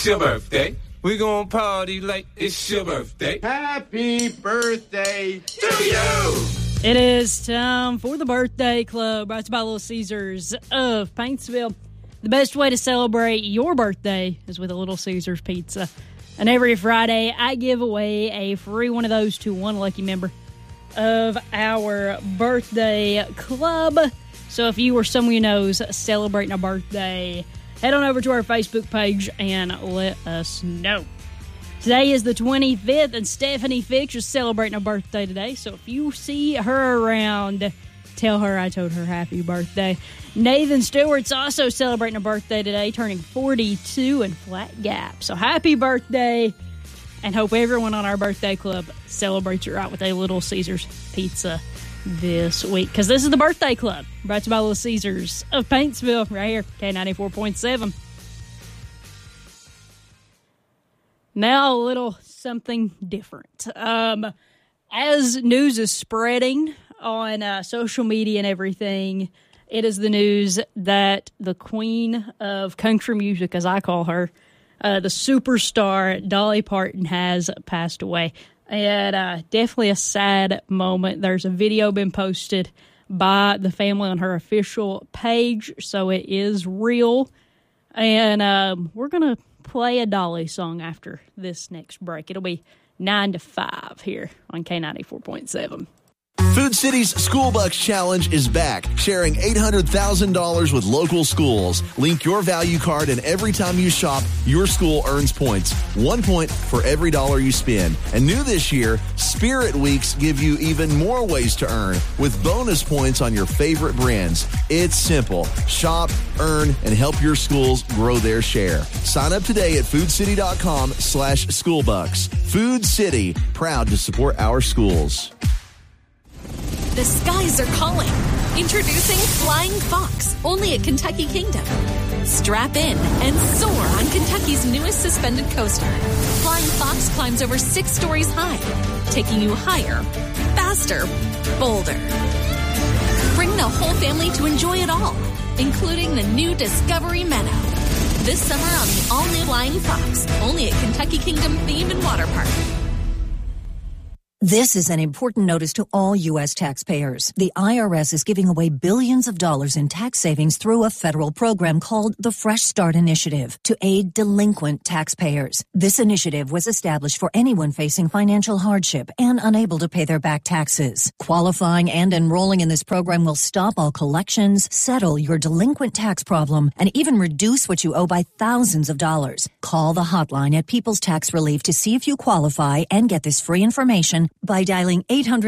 it's your birthday. We gon' party like it's your birthday. Happy birthday to you! It is time for the Birthday Club, brought to you by Little Caesars of Paintsville. The best way to celebrate your birthday is with a Little Caesars pizza. And every Friday, I give away a free one of those to one lucky member of our Birthday Club. So if you or someone you know is celebrating a birthday, head on over to our Facebook page and let us know. Today is the 25th, and Stephanie Fix is celebrating a birthday today. So if you see her around, tell her I told her happy birthday. Nathan Stewart's also celebrating a birthday today, turning 42 in Flat Gap. So happy birthday, and hope everyone on our Birthday Club celebrates you out with a Little Caesars pizza this week, because this is the Birthday Club, brought to you by Little Caesars of Paintsville, right here, K94.7. Now a little something different. As news is spreading on social media and everything, it is the news that the queen of country music, as I call her, the superstar Dolly Parton, has passed away. And definitely a sad moment. There's a video been posted by the family on her official page, so it is real. And we're going to play a Dolly song after this next break. It'll be 9 to 5 here on K94.7. Food City's School Bucks Challenge is back, sharing $800,000 with local schools. Link your value card, and every time you shop, your school earns points. 1 point for every dollar you spend. And new this year, Spirit Weeks give you even more ways to earn with bonus points on your favorite brands. It's simple. Shop, earn, and help your schools grow their share. Sign up today at foodcity.com/schoolbucks. Food City, proud to support our schools. The skies are calling. Introducing Flying Fox, only at Kentucky Kingdom. Strap in and soar on Kentucky's newest suspended coaster. Flying Fox climbs over 6 stories high, taking you higher, faster, bolder. Bring the whole family to enjoy it all, including the new Discovery Meadow. This summer on the all-new Flying Fox, only at Kentucky Kingdom Theme and Water Park. This is an important notice to all U.S. taxpayers. The IRS is giving away billions of dollars in tax savings through a federal program called the Fresh Start Initiative to aid delinquent taxpayers. This initiative was established for anyone facing financial hardship and unable to pay their back taxes. Qualifying and enrolling in this program will stop all collections, settle your delinquent tax problem, and even reduce what you owe by thousands of dollars. Call the hotline at People's Tax Relief to see if you qualify and get this free information by dialing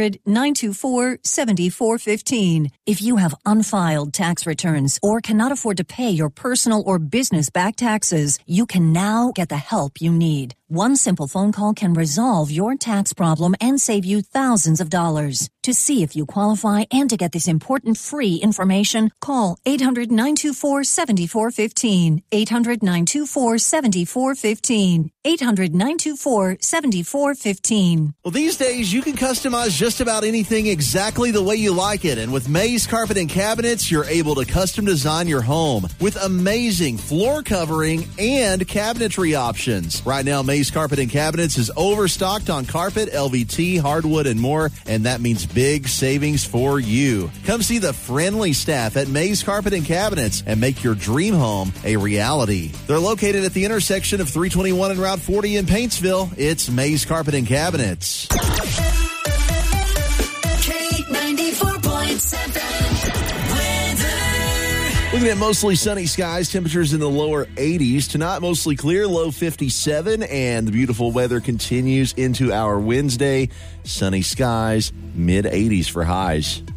800-924-7415. If you have unfiled tax returns or cannot afford to pay your personal or business back taxes, you can now get the help you need. One simple phone call can resolve your tax problem and save you thousands of dollars. To see if you qualify and to get this important free information, call 800-924-7415. 800-924-7415. 800-924-7415. Well, these days you can customize just about anything exactly the way you like it. And with Mays Carpet and Cabinets, you're able to custom design your home with amazing floor covering and cabinetry options. Right now, Mays Carpet and Cabinets is overstocked on carpet, LVT, hardwood, and more, and that means big savings for you. Come see the friendly staff at Mays Carpet and Cabinets and make your dream home a reality. They're located at the intersection of 321 and Route 40 in Paintsville. It's Mays Carpet and Cabinets. Looking at mostly sunny skies, temperatures in the lower 80s. Tonight, mostly clear, low 57, and the beautiful weather continues into our Wednesday. Sunny skies, mid 80s for highs.